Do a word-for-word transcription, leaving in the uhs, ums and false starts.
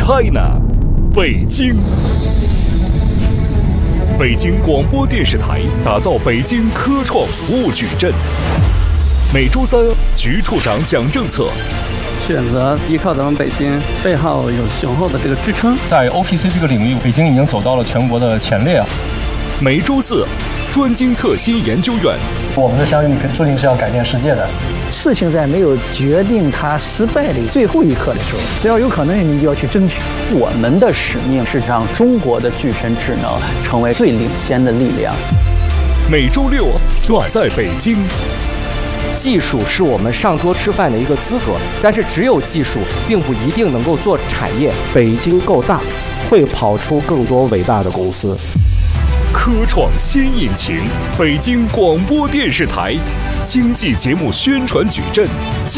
China， 北京。北京广播电视台打造北京科创服务矩阵。每周三，局处长讲政策。 选择依靠咱们北京，背后有雄厚的这个支撑。 在 O P C 这个领域，北京已经走到了全国的前列啊。 每周四，专精特新研究院。 我们的相遇注定是要改变世界的。 事情在没有决定它失败的最后一刻的时候，只要有可能，你就要去争取。 我们的使命是让中国的具身智能成为最领先的力量。 每周六，我在北京。 技术是我们上桌吃饭的一个资格，但是只有技术并不一定能够做产业。 北京够大，会跑出更多伟大的公司。 科创新引擎，北京广播电视台经济节目宣传矩阵。